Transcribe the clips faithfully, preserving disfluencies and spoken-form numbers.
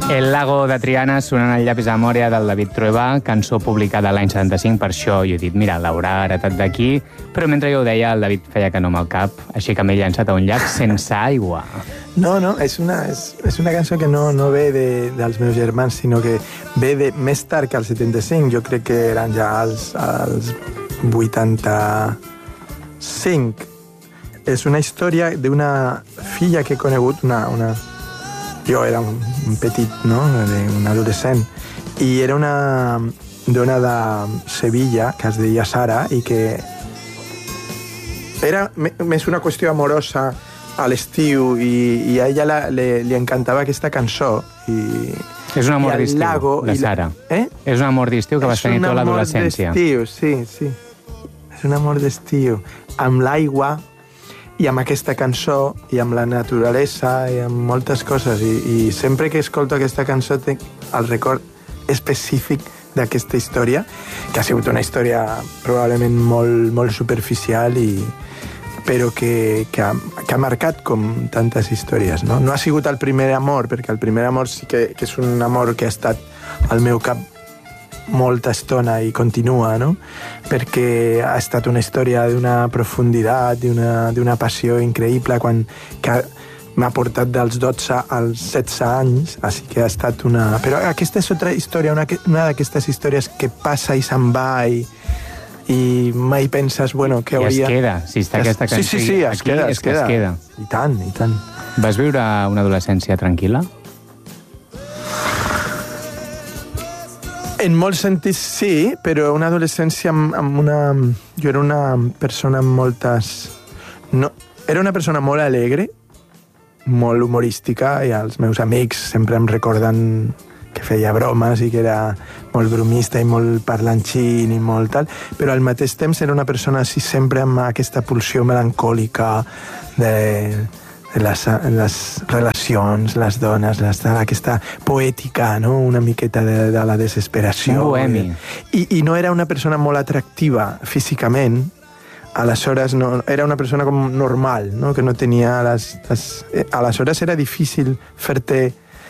El lago de Triana sonant al llapis de memòria del David Trueba, cançó publicada l'any setanta-cinc, per això jo he dit, mira, l'haurà heretat d'aquí, però mentre jo ho deia, el David feia que no amb el cap, així que m'he llançat a un llac sense aigua. No, no, és una, és, és una cançó que no, no ve de, dels meus germans, sinó que ve de, més tard que el setanta-cinc, jo crec que eren ja els, els vuitanta-cinc. És una història d'una filla que he conegut, una... una jo era un, un petit, no?, un adolescent, i era una dona de Sevilla que es deia Sara i que era més una qüestió amorosa a l'estiu i, i a ella la, li, li encantava aquesta cançó. I, és un amor d'estiu, lago, la Sara. Eh? És un amor d'estiu que vas tenir tota l'adolescència. És un amor d'estiu, sí, sí. És un amor d'estiu. Amb l'aigua i amb aquesta cançó, i amb la naturalesa, i amb moltes coses. I, i sempre que escolto aquesta cançó tinc el record específic d'aquesta història, que ha sigut una història probablement molt, molt superficial, i, però que, que, ha, que ha marcat com tantes històries. No? No ha sigut el primer amor, perquè el primer amor sí que, que és un amor que ha estat al meu cap molta estona i continua, no? Perquè ha estat una història d'una profunditat, d'una passió increïble, quan, que m'ha portat dels dotze als setze anys, així que ha estat una... Però aquesta és altra història, una, una d'aquestes històries que passa i se'n va i, i mai penses, bueno, que hauria... I es queda, si està aquesta cançó. Sí, sí, sí, es aquí queda, es, es queda. es queda. I tant, i tant. Vas viure una adolescència tranquil·la? En molts sentits sí, però una adolescència amb, amb una... Jo era una persona amb moltes... No, era una persona molt alegre, molt humorística, i els meus amics sempre em recorden que feia bromes i que era molt bromista i molt parlanxín i molt tal, però al mateix temps era una persona així sempre amb aquesta pulsió melancòlica de... Les, les relacions, les dones, les, aquesta poètica, no? Una miqueta de, de la desesperació. Un bohemi. I, I no era una persona molt atractiva físicament, aleshores no, era una persona com normal, no? Que no tenia les, les... Aleshores era difícil fer-te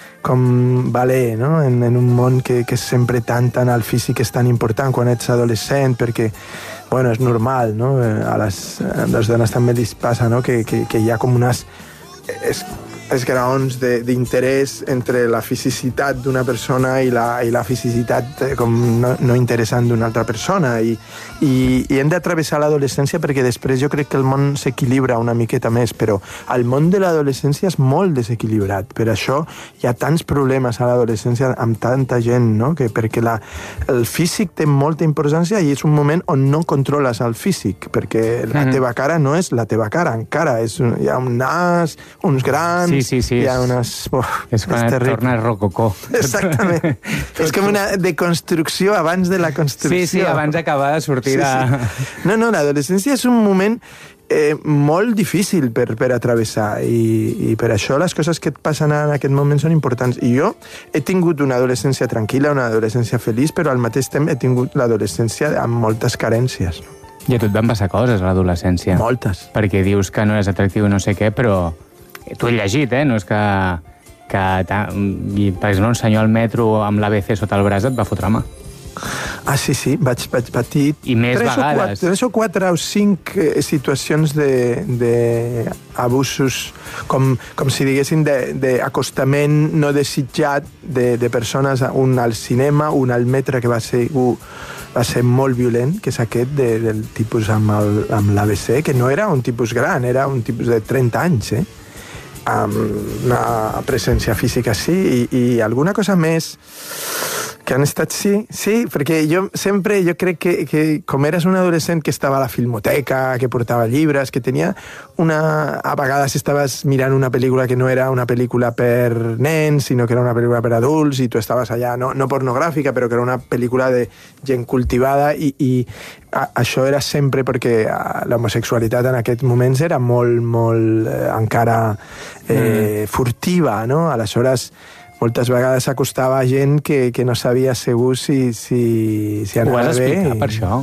com valer, no? En, en un món que, que sempre tant, tant el físic és tan important quan ets adolescent, perquè bueno, és normal, no? A les, a les dones també els passa, no? Que, que, que hi ha com unes es, esgraons d'interès entre la fisicitat d'una persona i la, i la fisicitat com no, no interessant d'una altra persona. I, i, i hem d'atravessar l'adolescència perquè després jo crec que el món s'equilibra una miqueta més, però el món de l'adolescència és molt desequilibrat. Per això hi ha tants problemes a l'adolescència amb tanta gent, no? Que perquè la, el físic té molta importància i és un moment on no controles el físic, perquè la mm-hmm. teva cara no és la teva cara, encara. És, hi ha un nas, uns grans... Sí, sí, sí. Hi ha unes... Uf, és quan et torna rococó. Exactament. És com una deconstrucció abans de la construcció. Sí, sí, abans d'acabar de sortir de... Sí, sí. No, no, l'adolescència és un moment eh, molt difícil per, per atravessar i, i per això les coses que et passen en aquest moment són importants. I jo he tingut una adolescència tranquil·la, una adolescència feliç, però al mateix temps he tingut l'adolescència amb moltes carències. I a tu et van passar coses a l'adolescència. Moltes. Perquè dius que no eres atractiu i no sé què, però... Tu he llegit, eh? No és que, que per exemple, un senyor al metro amb l'A B C sota el braç et va fotre mà. Ah, sí, sí, vaig, vaig patir... I més tres vegades. O quatre, tres o quatre o cinc eh, situacions d'abusos, com, com si diguéssim, d'acostament no desitjat de, de persones, un al cinema, un al metre, que va ser... Uh, va ser molt violent, que és aquest de, del tipus amb l'A B C, que no era un tipus gran, era un tipus de trenta anys, eh? Amb una presència física sí, i, i alguna cosa més que han estat sí, sí, perquè jo sempre, jo crec que, que com eres un adolescent que estava a la filmoteca, que portava llibres, que tenia una... A vegades estaves mirant una pel·lícula que no era una pel·lícula per nens, sinó que era una pel·lícula per adults, i tu estaves allà, no, no pornogràfica, però que era una pel·lícula de gent cultivada, i, i a, això era sempre perquè l'homosexualitat en aquests moments era molt, molt eh, encara eh, mm. furtiva, no? Aleshores, moltes vegades s'acostava gent que, que no sabia segur si, si, si anava bé. Ho has explicat per això?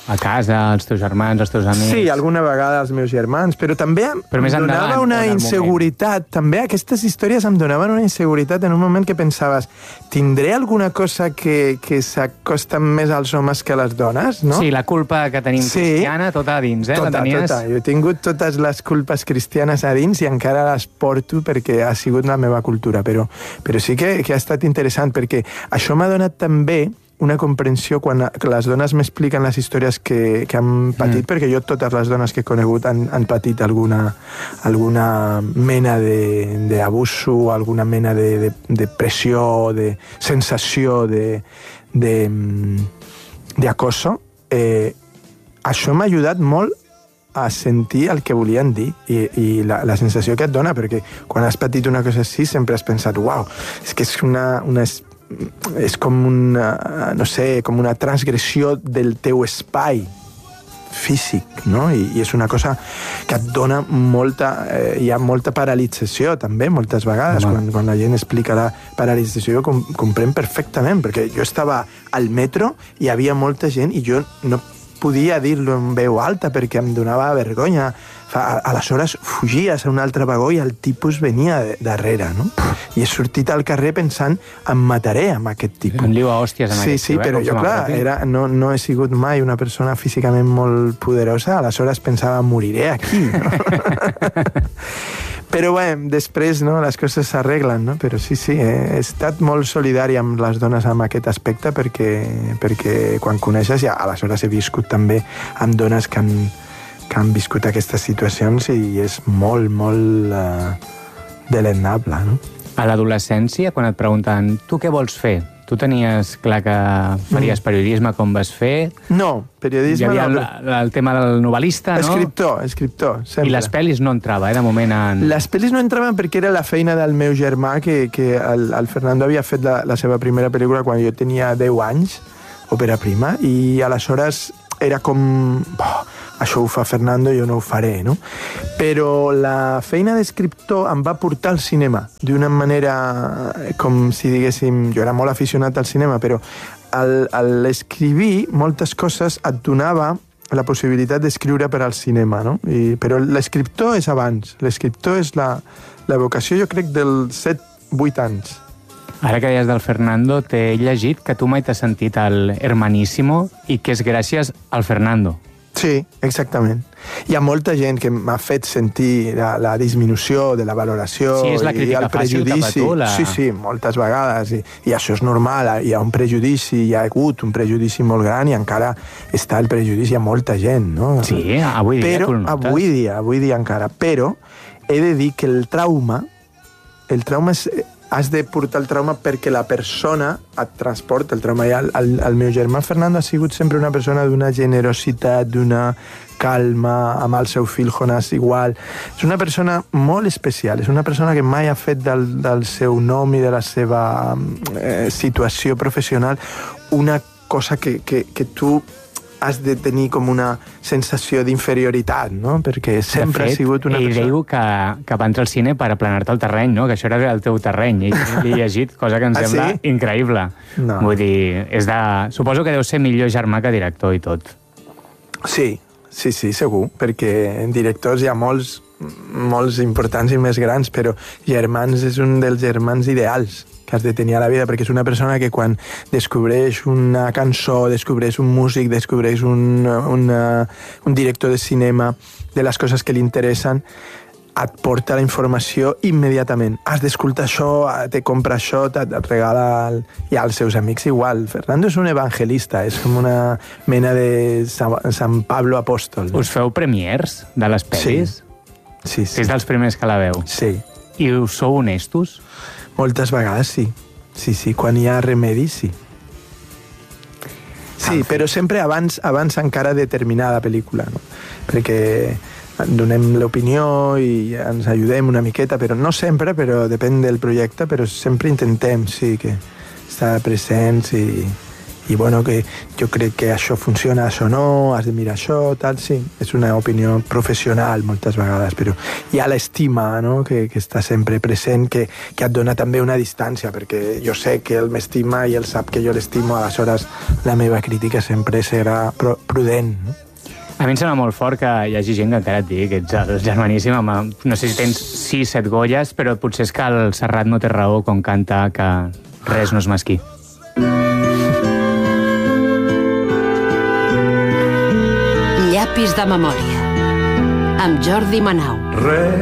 A casa, els teus germans, els teus amics... Sí, alguna vegada els meus germans, però també però em més donava endavant, una inseguretat. També aquestes històries em donaven una inseguretat en un moment que pensaves tindré alguna cosa que, que s'acosta més als homes que a les dones, no? Sí, la culpa que tenim sí, cristiana, tota a dins, eh? Tota, la tenies... tota. Jo he tingut totes les culpes cristianes a dins i encara les porto perquè ha sigut la meva cultura, però, però sí que, que ha estat interessant, perquè això m'ha donat també una comprensió quan les dones m'expliquen les històries que, que han patit, mm. perquè jo totes les dones que he conegut han, han patit alguna, alguna mena d'abuso, alguna mena de, de, de pressió, de sensació de, de, de acoso. Eh, això m'ha ajudat molt a sentir el que volien dir i, i la, la sensació que et dona, perquè quan has patit una cosa així sempre has pensat, uau, és que és una, una és com una, no sé, com una transgressió del teu espai físic, no? I, i és una cosa que et dona molta... Eh, hi ha molta paralització, també, moltes vegades. Quan, quan la gent explica la paralització, jo com, comprenc perfectament, perquè jo estava al metro i hi havia molta gent i jo no podia dir-lo en veu alta perquè em donava vergonya. Aleshores fugies a un altre vagó i el tipus venia darrere, no? I he sortit al carrer pensant em mataré amb aquest tipus. Em liu a hòsties amb sí, aquest sí, tipus. Però jo, clar, era, no, no he sigut mai una persona físicament molt poderosa, aleshores pensava moriré aquí, no? Però bé, després no, les coses s'arreglen, no? Però sí, sí, he estat molt solidari amb les dones amb aquest aspecte perquè, perquè quan coneixes ja aleshores he viscut també amb dones que han, que han viscut aquestes situacions i és molt, molt uh, deleznable, no? A l'adolescència, quan et pregunten tu què vols fer? Tu tenies clar que faries periodisme com vas fer? No, periodisme... Hi havia no. el, el tema del novel·lista, no? Escriptor, escriptor, sempre. I les pel·lis no entrava, eh, de moment en... Les pel·lis no entraven perquè era la feina del meu germà, que, que el, el Fernando havia fet la, la seva primera pel·lícula quan jo tenia deu anys, òpera prima, i aleshores era com... Oh, això ho fa Fernando, jo no ho faré, no? Però la feina d'escriptor em va portar al cinema d'una manera, com si diguéssim, jo era molt aficionat al cinema, però al, a l'escrivir moltes coses et donava la possibilitat d'escriure per al cinema, no? I, però l'escriptor és abans, l'escriptor és la, la vocació, jo crec, dels set vuit anys. Ara que deies del Fernando, t'he llegit que tu mai t'has sentit el Hermaníssimo i que és gràcies al Fernando. Sí, exactament. Hi ha molta gent que m'ha fet sentir la, la disminució de la valoració sí, és la i el prejudici. Tu, la... Sí, sí, moltes vegades. I, I això és normal. Hi ha un prejudici, hi ha hagut un prejudici molt gran i encara està el prejudici a molta gent, no? Sí, avui dia Però, tu el notes. Avui dia, avui dia encara. Però he de dir que el trauma, el trauma és... has de portar el trauma perquè la persona et transporta el trauma. El, el, el meu germà Fernando ha sigut sempre una persona d'una generositat, d'una calma, amb el seu fill Jonás igual. És una persona molt especial, és una persona que mai ha fet del, del seu nom i de la seva eh, situació professional una cosa que, que, que tu has de tenir com una sensació d'inferioritat, no? Perquè sempre fet, ha sigut una persona... ell diu que, que va entrar al cine per aplanar-te el terreny, no? Que això era el teu terreny. I l'he llegit, cosa que em ah, sembla sí? increïble. No. Vull dir, és de... Suposo que deu ser millor germà que director i tot. Sí, sí, sí, segur, perquè en directors hi ha molts, molts importants i més grans, però germans és un dels germans ideals que has de tenir a la vida, perquè és una persona que quan descobreix una cançó, descobreix un músic, descobreix un, una, un director de cinema, de les coses que li interessen, et porta la informació immediatament. Has d'escoltar això, te compra això, et regala... El... I als seus amics igual. Fernando és un evangelista, és com una mena de Sant Pablo apòstol. Us feu premiers de les pel·lis? Sí, sí. sí. És dels primers que la veu? Sí. I us sou honestos? Moltes vegades sí. Sí, sí, quan hi ha remedi, sí. Sí, però sempre abans, abans encara de terminar la pel·lícula, no? Perquè donem l'opinió i ens ajudem una miqueta, però no sempre, però depèn del projecte, però sempre intentem, sí, que estar presents i, i bueno, que jo crec que això funciona, això no, has de mirar això, tal, sí, és una opinió professional moltes vegades, però hi ha l'estima, no?, que, que està sempre present, que, que et dona també una distància, perquè jo sé que ell m'estima i ell sap que jo l'estimo, aleshores la meva crítica sempre serà prudent, no? A mi em sembla molt fort que hi hagi gent que encara et digui que ets el germaníssim. Home, no sé si tens sis, set Goyes, però potser és que el Serrat no té raó quan canta que res no és mesquí. Llapis de memòria, amb Jordi Manau. Res